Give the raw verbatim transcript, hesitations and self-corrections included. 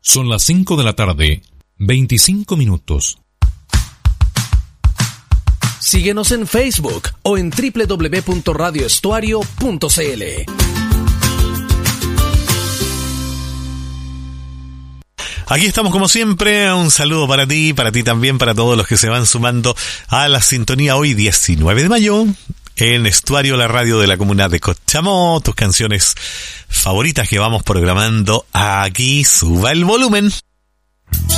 Son las cinco de la tarde, veinticinco minutos. Síguenos en Facebook o en doble u doble u doble u punto radio estuario punto c l. Aquí estamos como siempre, un saludo para ti, para ti también, para todos los que se van sumando a la sintonía hoy diecinueve de mayo, en Estuario, la radio de la comuna de Cochamó, tus canciones favoritas que vamos programando aquí, suba el volumen.